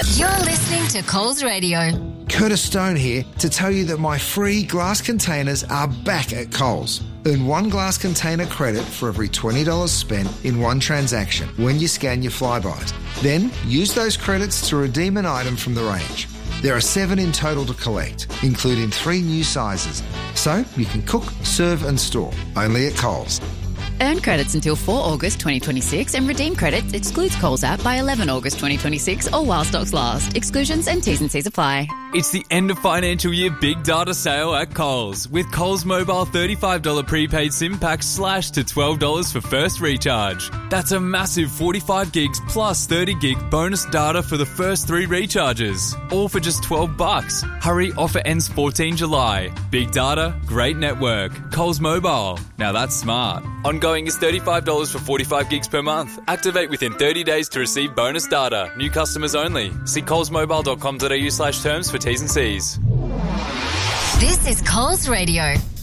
You're listening to Coles Radio. Curtis Stone here to tell you that my free glass containers are back at Coles. Earn one glass container credit for every $20 spent in one transaction when you scan your Flybuys. Then use those credits to redeem an item from the range. There are 7 in total to collect, including 3 new sizes. So you can cook, serve and store, only at Coles. Earn credits until 4 August 2026 and redeem credits excludes Coles app by 11 August 2026 or while stocks last. Exclusions and T's and C's apply. It's the end of financial year big data sale at Coles, with Coles Mobile $35 prepaid SIM pack slashed to $12 for first recharge. That's a massive 45 gigs plus 30 gig bonus data for the first 3 recharges, all for just $12. Hurry, offer ends 14 July. Big data, great network. Coles Mobile. Now that's smart. Ongoing is $35 for 45 gigs per month. Activate within 30 days to receive bonus data. New customers only. See colesmobile.com.au/terms for T's and C's. This is Coles Radio.